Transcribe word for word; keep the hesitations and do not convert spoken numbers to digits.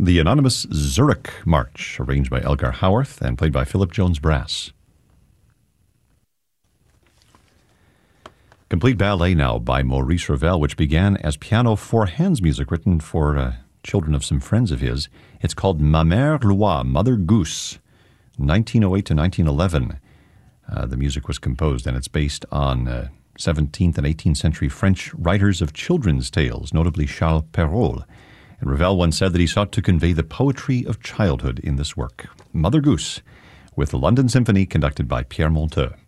the anonymous Zurich March, arranged by Elgar Howarth and played by Philip Jones Brass. Complete ballet now by Maurice Ravel, which began as piano for hands music written for uh, children of some friends of his. It's called Ma Mère Loie, Mother Goose, nineteen oh eight to nineteen eleven. Uh, the music was composed, and it's based on uh, seventeenth and eighteenth century French writers of children's tales, notably Charles Perrault. And Ravel once said that he sought to convey the poetry of childhood in this work. Mother Goose, with the London Symphony conducted by Pierre Monteux.